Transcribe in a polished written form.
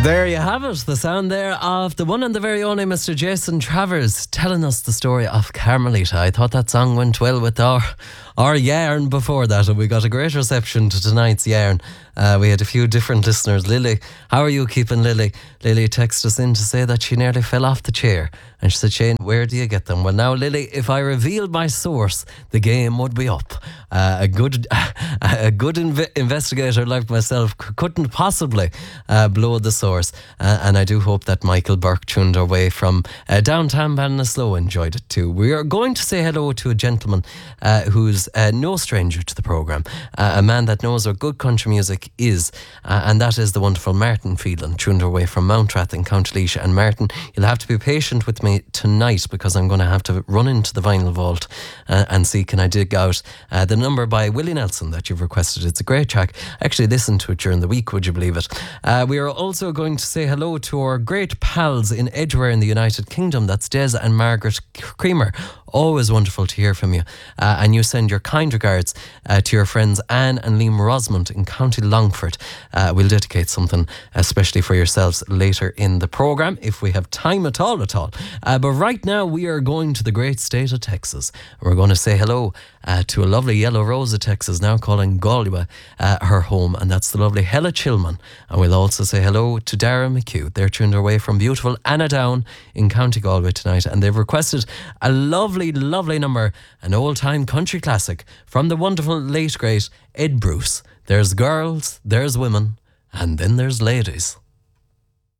There you have it, the sound there of the one and the very only Mr. Jason Travers telling us the story of Carmelita. I thought that song went well with our yarn before that, and we got a great reception to tonight's yarn. We had a few different listeners. Lily, how are you keeping, Lily? Lily texted us in to say that she nearly fell off the chair. And she said, Shane, where do you get them? Well, now, Lily, if I revealed my source, the game would be up. A good investigator like myself couldn't possibly blow the source. And I do hope that Michael Burke tuned our way from downtown Ballinasloe enjoyed it too. We are going to say hello to a gentleman who's no stranger to the programme, a man that knows what good country music is, and that is the wonderful Martin Phelan, tuned our way from Mountrath in County Laois. And Martin, you'll have to be patient with me tonight because I'm going to have to run into the vinyl vault and see can I dig out the number by Willie Nelson that you've requested. It's a great track. I actually listened to it during the week, would you believe it? We are also going to say hello to our great pals in Edgware in the United Kingdom. That's Des and Margaret Creamer. Always wonderful to hear from you. And you send your kind regards to your friends Anne and Liam Rosamond in County Longford. We'll dedicate something especially for yourselves later in the programme if we have time at all. But right now we are going to the great state of Texas. We're going to say hello to a lovely Yellow Rose of Texas, now calling Galway her home, and that's the lovely Hella Chilman. And we'll also say hello to Dara McHugh. They're tuned our way from beautiful Annadown in County Galway tonight, and they've requested a lovely number, an old-time country classic from the wonderful late great Ed Bruce. There's girls, there's women, and then there's ladies.